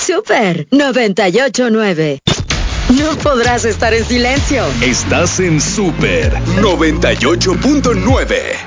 Super 98.9. No podrás estar en silencio. Estás en Super 98.9.